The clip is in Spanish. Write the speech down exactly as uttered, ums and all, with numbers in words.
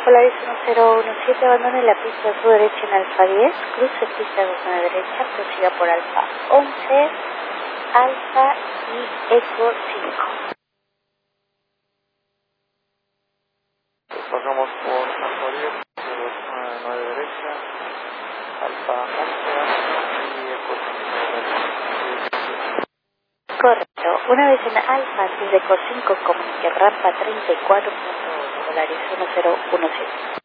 Polaris uno cero uno siete, abandone la pista a su derecha en Alfa diez, cruce pista dos a la derecha, prosiga por Alfa once, Alfa y Eco cinco. Pasamos por Alfa diez, dos a la derecha, Alfa once, Alfa y Eco cinco. Correcto. Una vez en Alfa, antes de Eco cinco, comunique rampa treinta y cuatro punto ocho, Polaris uno cero uno siete.